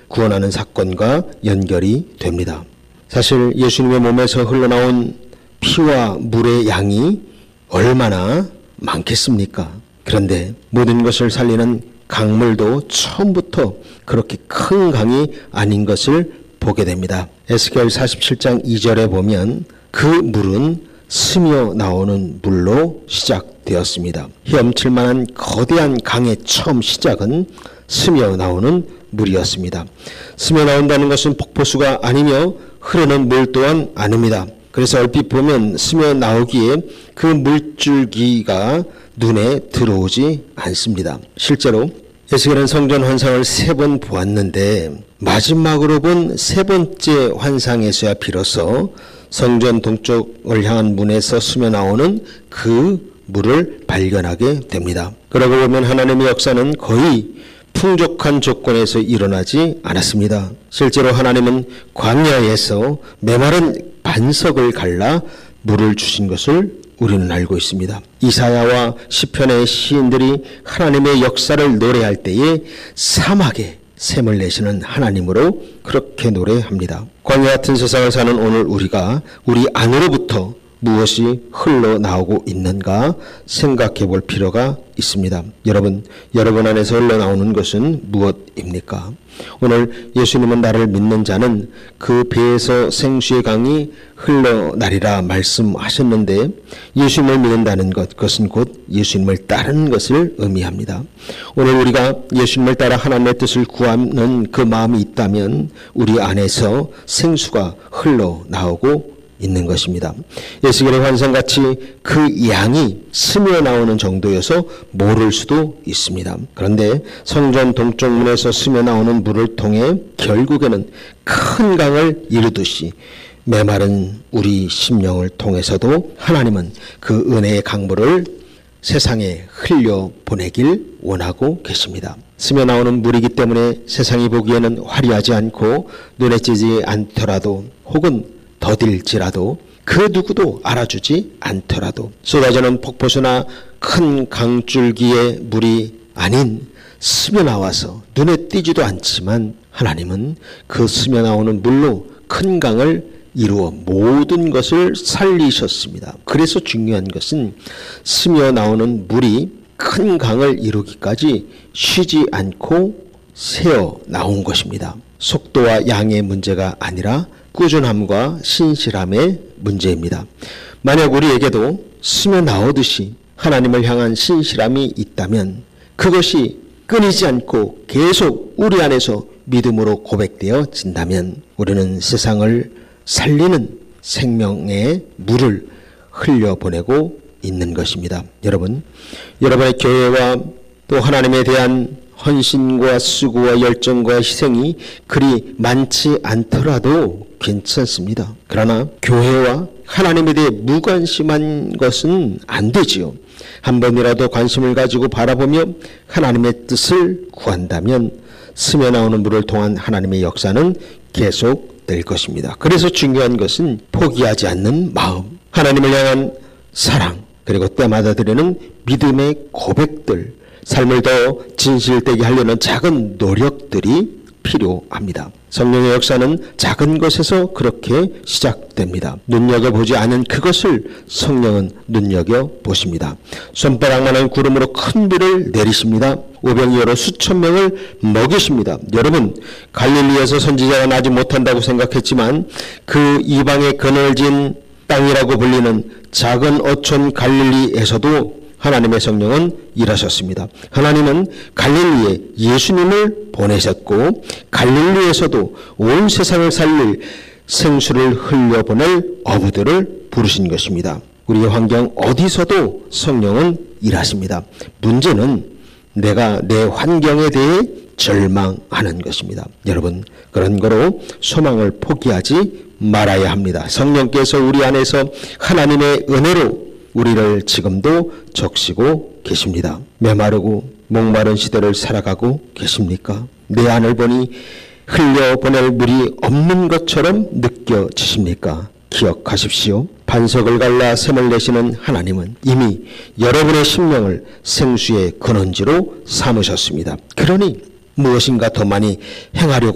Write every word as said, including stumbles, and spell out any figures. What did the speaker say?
구원하는 사건과 연결이 됩니다. 사실 예수님의 몸에서 흘러나온 피와 물의 양이 얼마나 많겠습니까? 그런데 모든 것을 살리는 강물도 처음부터 그렇게 큰 강이 아닌 것을 보게 됩니다. 에스겔 사십칠 장 이 절에 보면 그 물은 스며 나오는 물로 시작되었습니다. 헤엄칠 만한 거대한 강의 처음 시작은 스며 나오는 물이었습니다. 스며 나온다는 것은 폭포수가 아니며 흐르는 물 또한 아닙니다. 그래서 얼핏 보면 스며 나오기에 그 물줄기가 눈에 들어오지 않습니다. 실제로 에스겔은 성전 환상을 세 번 보았는데 마지막으로 본 세 번째 환상에서야 비로소 성전 동쪽을 향한 문에서 스며 나오는 그 물을 발견하게 됩니다. 그러고 보면 하나님의 역사는 거의 풍족한 조건에서 일어나지 않았습니다. 실제로 하나님은 광야에서 메마른 반석을 갈라 물을 주신 것을 우리는 알고 있습니다. 이사야와 시편의 시인들이 하나님의 역사를 노래할 때에 사막에 샘을 내시는 하나님으로 그렇게 노래합니다. 광야 같은 세상을 사는 오늘 우리가 우리 안으로부터 무엇이 흘러나오고 있는가 생각해 볼 필요가 있습니다. 여러분, 여러분 안에서 흘러나오는 것은 무엇입니까? 오늘 예수님은 나를 믿는 자는 그 배에서 생수의 강이 흘러나리라 말씀하셨는데 예수님을 믿는다는 것, 그것은 곧 예수님을 따르는 것을 의미합니다. 오늘 우리가 예수님을 따라 하나님의 뜻을 구하는 그 마음이 있다면 우리 안에서 생수가 흘러나오고 있는 것입니다. 에스겔의 환상같이 그 양이 스며 나오는 정도여서 모를 수도 있습니다. 그런데 성전 동쪽 문에서 스며 나오는 물을 통해 결국에는 큰 강을 이루듯이 메마른 우리 심령을 통해서도 하나님은 그 은혜의 강물을 세상에 흘려보내길 원하고 계십니다. 스며 나오는 물이기 때문에 세상이 보기에는 화려하지 않고 눈에 띄지 않더라도 혹은 더딜지라도 그 누구도 알아주지 않더라도 쏟아지는 폭포수나 큰 강줄기의 물이 아닌 스며 나와서 눈에 띄지도 않지만 하나님은 그 스며 나오는 물로 큰 강을 이루어 모든 것을 살리셨습니다. 그래서 중요한 것은 스며 나오는 물이 큰 강을 이루기까지 쉬지 않고 새어 나온 것입니다. 속도와 양의 문제가 아니라 꾸준함과 신실함의 문제입니다. 만약 우리에게도 스며 나오듯이 하나님을 향한 신실함이 있다면 그것이 끊이지 않고 계속 우리 안에서 믿음으로 고백되어진다면 우리는 세상을 살리는 생명의 물을 흘려보내고 있는 것입니다. 여러분, 여러분의 교회와 또 하나님에 대한 헌신과 수고와 열정과 희생이 그리 많지 않더라도 괜찮습니다. 그러나 교회와 하나님에 대해 무관심한 것은 안 되지요. 한 번이라도 관심을 가지고 바라보며 하나님의 뜻을 구한다면 스며 나오는 물을 통한 하나님의 역사는 계속될 것입니다. 그래서 중요한 것은 포기하지 않는 마음, 하나님을 향한 사랑, 그리고 때마다 드리는 믿음의 고백들, 삶을 더 진실되게 하려는 작은 노력들이 필요합니다. 성령의 역사는 작은 것에서 그렇게 시작됩니다. 눈여겨보지 않은 그것을 성령은 눈여겨보십니다. 손바닥만한 구름으로 큰 비를 내리십니다. 오병이어로 수천 명을 먹이십니다. 여러분, 갈릴리에서 선지자가 나지 못한다고 생각했지만 그 이방의 그늘진 땅이라고 불리는 작은 어촌 갈릴리에서도 하나님의 성령은 일하셨습니다. 하나님은 갈릴리에 예수님을 보내셨고 갈릴리에서도 온 세상을 살릴 생수를 흘려보낼 어부들을 부르신 것입니다. 우리의 환경 어디서도 성령은 일하십니다. 문제는 내가 내 환경에 대해 절망하는 것입니다. 여러분, 그런 거로 소망을 포기하지 말아야 합니다. 성령께서 우리 안에서 하나님의 은혜로 우리를 지금도 적시고 계십니다. 메마르고 목마른 시대를 살아가고 계십니까? 내 안을 보니 흘려보낼 물이 없는 것처럼 느껴지십니까? 기억하십시오. 반석을 갈라 샘을 내시는 하나님은 이미 여러분의 심령을 생수의 근원지로 삼으셨습니다. 그러니 무엇인가 더 많이 행하려고